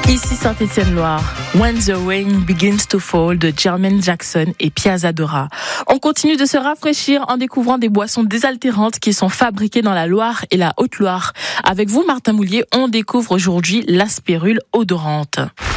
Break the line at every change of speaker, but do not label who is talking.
Ici Saint-Étienne-Loire, When the Rain Begins to Fall de Jermaine Jackson et Piazza Dora. On continue de se rafraîchir en découvrant des boissons désaltérantes qui sont fabriquées dans la Loire et la Haute-Loire. Avec vous, Martin Moulier, on découvre aujourd'hui l'aspirule odorante.